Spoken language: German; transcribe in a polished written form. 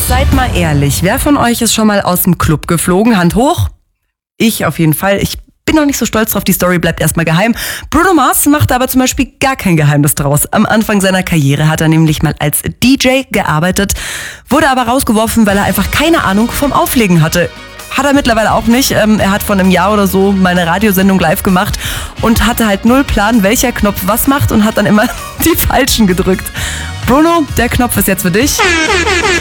seid mal ehrlich, wer von euch ist schon mal aus dem Club geflogen? Hand hoch. Ich auf jeden Fall. Ich bin noch nicht so stolz drauf, die Story bleibt erstmal geheim. Bruno Mars machte aber zum Beispiel gar kein Geheimnis draus. Am Anfang seiner Karriere hat er nämlich mal als DJ gearbeitet, wurde aber rausgeworfen, weil er einfach keine Ahnung vom Auflegen hatte. Hat er mittlerweile auch nicht. Er hat vor einem Jahr oder so mal eine Radiosendung live gemacht und hatte halt null Plan, welcher Knopf was macht und hat dann immer die falschen gedrückt. Bruno, der Knopf ist jetzt für dich.